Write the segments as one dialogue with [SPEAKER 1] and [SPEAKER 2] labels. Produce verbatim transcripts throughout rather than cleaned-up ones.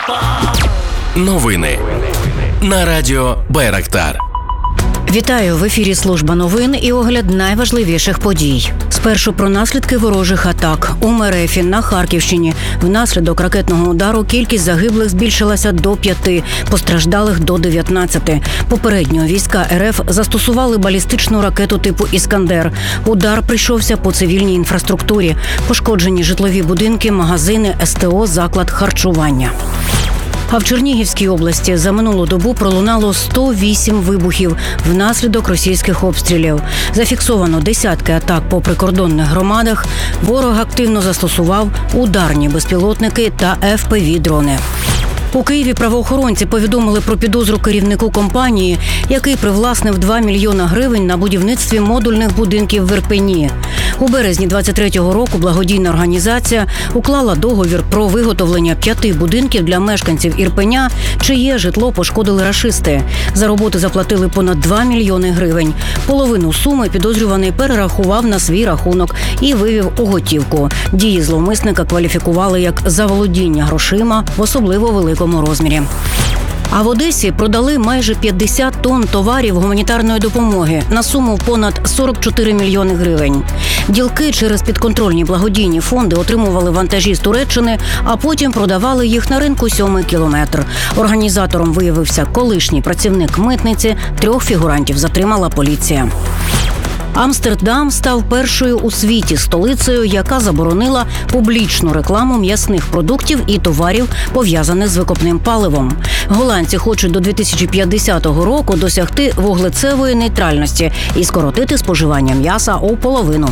[SPEAKER 1] Новини на радіо Байрактар.
[SPEAKER 2] Вітаю! В ефірі служба новин і огляд найважливіших подій. Спершу про наслідки ворожих атак. У Мерефі на Харківщині внаслідок ракетного удару кількість загиблих збільшилася до п'яти, постраждалих до дев'ятнадцяти. Попередньо війська РФ застосували балістичну ракету типу «Іскандер». Удар прийшовся по цивільній інфраструктурі. Пошкоджені житлові будинки, магазини, СТО, заклад харчування. А в Чернігівській області за минулу добу пролунало сто вісім вибухів внаслідок російських обстрілів. Зафіксовано десятки атак по прикордонних громадах. Ворог активно застосував ударні безпілотники та еф пі ві-дрони. У Києві правоохоронці повідомили про підозру керівнику компанії, який привласнив два мільйона гривень на будівництві модульних будинків в Ірпені. У березні двадцять третього року благодійна організація уклала договір про виготовлення п'яти будинків для мешканців Ірпеня, чиє житло пошкодили рашисти. За роботи заплатили понад два мільйони гривень. Половину суми підозрюваний перерахував на свій рахунок і вивів у готівку. Дії зловмисника кваліфікували як заволодіння грошима в особливо великому розмірі. А в Одесі продали майже п'ятдесят тонн товарів гуманітарної допомоги на суму в понад сорок чотири мільйони гривень. Ділки через підконтрольні благодійні фонди отримували вантажі з Туреччини, а потім продавали їх на ринку «Сьомий кілометр». Організатором виявився колишній працівник митниці, трьох фігурантів затримала поліція. Амстердам став першою у світі столицею, яка заборонила публічну рекламу м'ясних продуктів і товарів, пов'язаних з викопним паливом. Голландці хочуть до дві тисячі п'ятдесятого року досягти вуглецевої нейтральності і скоротити споживання м'яса у половину.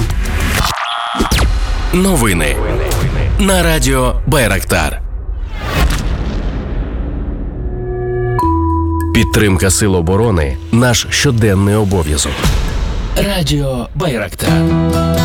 [SPEAKER 1] Новини на радіо Байрактар. Підтримка сил оборони – наш щоденний обов'язок. Радіо Байрактар.